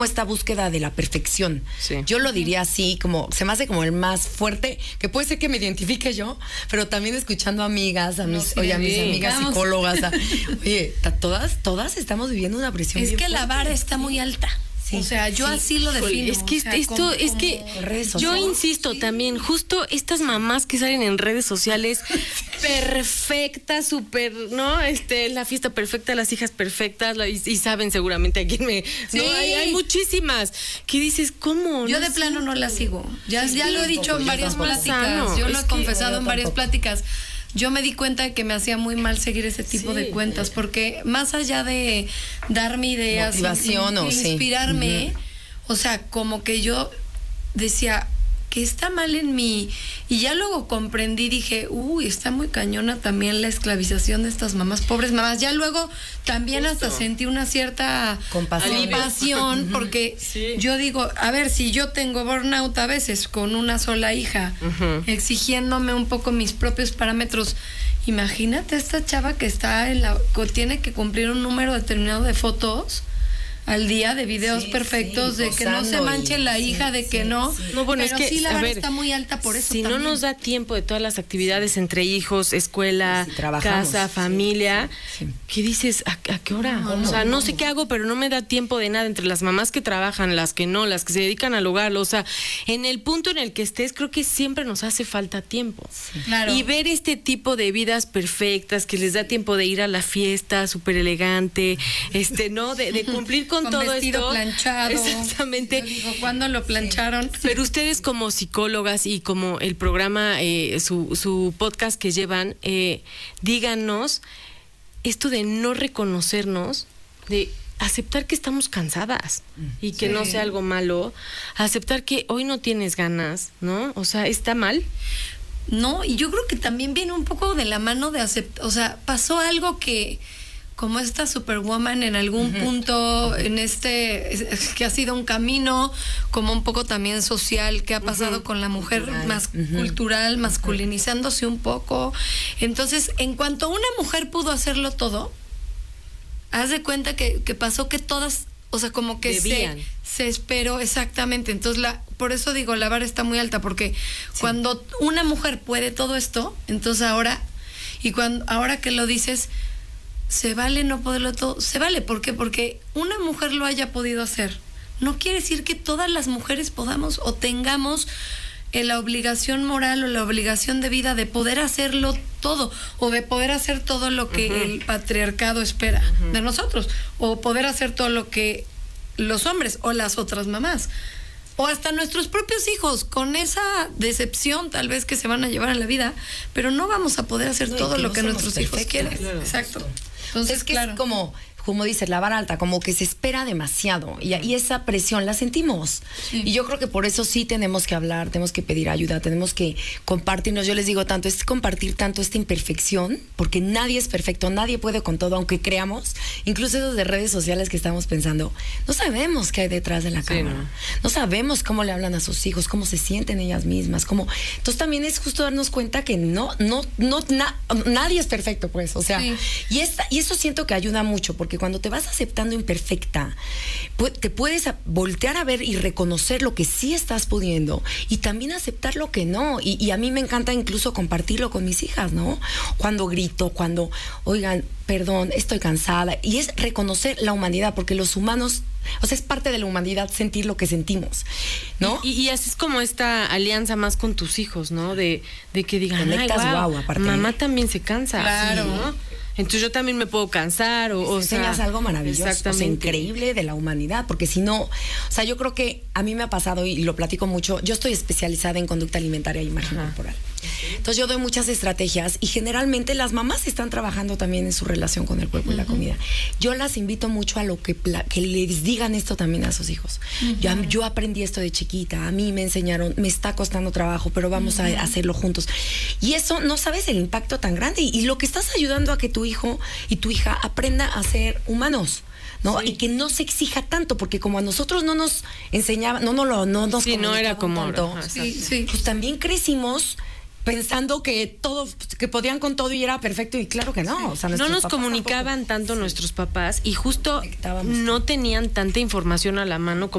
esta búsqueda de la perfección. Sí. Yo lo diría así, como se me hace como el más fuerte, que puede ser que me identifique yo, pero también escuchando amigas, a mis amigas psicólogas, oye, todas estamos viviendo una presión. Es bien que la fuerte. vara está muy alta. Sí, o sea, yo así lo defino. Es que yo insisto también, justo estas mamás que salen en redes sociales perfectas, súper, ¿no? La fiesta perfecta, las hijas perfectas, y saben seguramente a quién me... Sí. ¿no? Hay muchísimas que dices, ¿cómo? Yo de plano no la sigo. Ya lo he dicho en varias pláticas. Yo lo he confesado en varias pláticas. Yo me di cuenta de que me hacía muy mal seguir ese tipo de cuentas, porque más allá de darme ideas, motivación o inspirarme, o sea, como que yo decía que está mal en mí, y ya luego comprendí, dije, está muy cañona también la esclavización de estas mamás, pobres mamás. Ya luego también hasta sentí una cierta compasión, porque yo digo, a ver, si yo tengo burnout a veces con una sola hija, exigiéndome un poco mis propios parámetros, imagínate esta chava que está tiene que cumplir un número determinado de fotos al día, de videos perfectos, de que no se manche la hija, de que no. No, bueno, pero es que sí, la vara está muy alta por eso. Si también no nos da tiempo de todas las actividades entre hijos, escuela, casa, familia, ¿qué dices? ¿A qué hora? O sea, no sé qué hago, pero no me da tiempo de nada. Entre las mamás que trabajan, las que no, las que se dedican al hogar, o sea, en el punto en el que estés, creo que siempre nos hace falta tiempo. Claro. Y ver este tipo de vidas perfectas, que les da tiempo de ir a la fiesta súper elegante, ¿no? De cumplir con todo vestido esto planchado. Exactamente. Yo digo, ¿cuándo lo plancharon? Pero ustedes como psicólogas y como el programa, su podcast que llevan, díganos esto de no reconocernos, de aceptar que estamos cansadas y que no sea algo malo, aceptar que hoy no tienes ganas, ¿no? O sea, ¿está mal? No, y yo creo que también viene un poco de la mano de aceptar, o sea, pasó algo que como esta Superwoman en algún punto en que ha sido un camino como un poco también social que ha pasado con la mujer más cultural, masculinizándose un poco. Entonces, en cuanto una mujer pudo hacerlo todo, haz de cuenta que pasó que todas, o sea, como que se esperó exactamente. Entonces, por eso digo, la vara está muy alta, porque cuando una mujer puede todo esto, entonces ahora que lo dices, se vale no poderlo todo, se vale. ¿Por qué? Porque una mujer lo haya podido hacer, no quiere decir que todas las mujeres podamos o tengamos la obligación moral o la obligación de vida de poder hacerlo todo, o de poder hacer todo lo que el patriarcado espera de nosotros, o poder hacer todo lo que los hombres o las otras mamás, o hasta nuestros propios hijos, con esa decepción tal vez que se van a llevar en la vida, pero no vamos a poder hacer todo lo que nuestros hijos quieren. Claro. Exacto. Entonces, es que es como dices, la vara alta, como que se espera demasiado y esa presión la sentimos. Y yo creo que por eso sí tenemos que hablar, tenemos que pedir ayuda, tenemos que compartirnos. Yo les digo tanto, es compartir tanto esta imperfección, porque nadie es perfecto, nadie puede con todo, aunque creamos, incluso esos de redes sociales que estamos pensando, no sabemos qué hay detrás de la cámara, no sabemos cómo le hablan a sus hijos, cómo se sienten ellas mismas, entonces también es justo darnos cuenta que nadie es perfecto, pues, o sea, y eso siento que ayuda mucho, porque cuando te vas aceptando imperfecta, te puedes voltear a ver y reconocer lo que sí estás pudiendo y también aceptar lo que no. Y a mí me encanta incluso compartirlo con mis hijas, ¿no? Cuando grito, oigan, perdón, estoy cansada. Y es reconocer la humanidad, porque los humanos, o sea, es parte de la humanidad sentir lo que sentimos, ¿no? Y así es como esta alianza más con tus hijos, ¿no? De que digan, aparte, mamá también se cansa. Claro. ¿no? Entonces yo también me puedo cansar o enseñas algo maravilloso, exactamente. Increíble de la humanidad, porque si no, o sea, yo creo que a mí me ha pasado y lo platico mucho, yo estoy especializada en conducta alimentaria e imagen corporal. Entonces yo doy muchas estrategias y generalmente las mamás están trabajando también en su relación con el cuerpo y la comida. Yo las invito mucho a lo que les digan esto también a sus hijos. Yo aprendí esto de chiquita, a mí me enseñaron, me está costando trabajo, pero vamos a hacerlo juntos. Y eso, no sabes el impacto tan grande y lo que estás ayudando a que tu hijo y tu hija aprenda a ser humanos, ¿no? Y que no se exija tanto, porque como a nosotros no nos enseñaban, no era como tanto, pues también crecimos pensando que podían con todo y era perfecto, y claro que no. O sea, no nos comunicaban tanto nuestros papás y justo no tenían tanta información a la mano como